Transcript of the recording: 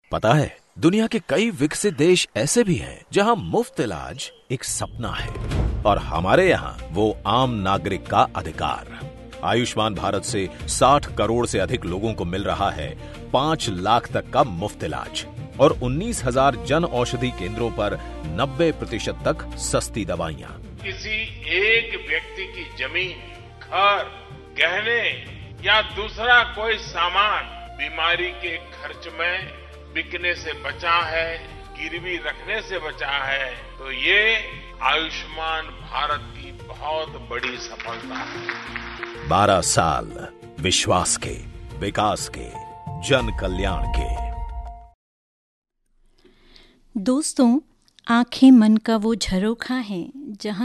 पता है, दुनिया के कई विकसित देश ऐसे भी हैं जहां मुफ्त इलाज एक सपना है और हमारे यहाँ वो आम नागरिक का अधिकार। आयुष्मान भारत से 60 करोड़ से अधिक लोगों को मिल रहा है 5 लाख तक का मुफ्त इलाज और 19,000 जन औषधि केंद्रों पर 90% तक सस्ती दवाइयाँ। किसी एक व्यक्ति की जमीन, घर, गहने या दूसरा कोई सामान बीमारी के खर्च में बिकने से बचा है, गिरवी रखने से बचा है, तो ये आयुष्मान भारत की बहुत बड़ी सफलता है। 12 साल विश्वास के, विकास के, जन कल्याण के। दोस्तों, आंखें मन का वो झरोखा है जहां